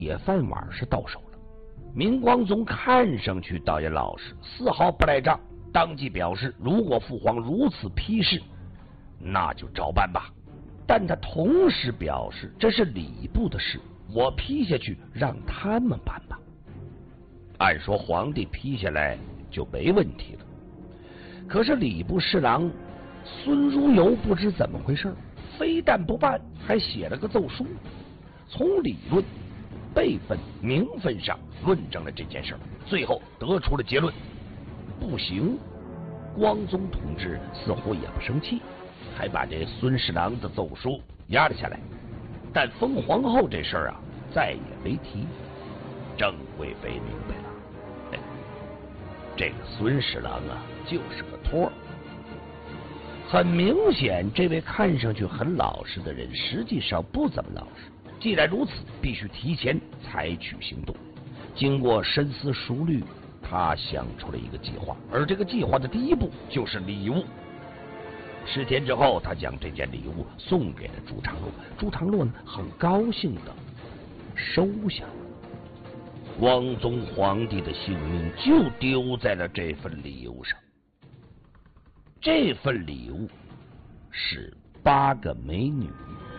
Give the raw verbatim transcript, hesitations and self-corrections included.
铁饭碗是到手了。明光宗看上去倒也老实，丝毫不赖账，当即表示，如果父皇如此批示，那就照办吧。但他同时表示，这是礼部的事，我批下去让他们办吧。按说皇帝批下来就没问题了，可是礼部侍郎孙如游不知怎么回事，非但不办，还写了个奏书，从理论、辈分、名分上论证了这件事，最后得出了结论：不行。光宗同志似乎也不生气，还把这孙侍郎的奏书压了下来，但封皇后这事儿啊，再也没提。郑贵妃明白了，哎，这个孙侍郎啊，就是个托儿。很明显，这位看上去很老实的人，实际上不怎么老实。既然如此，必须提前采取行动。经过深思熟虑，他想出了一个计划，而这个计划的第一步就是礼物。十天之后，他将这件礼物送给了朱常洛，朱常洛呢，很高兴的收下了。光宗皇帝的性命就丢在了这份礼物上。这份礼物是八个美女。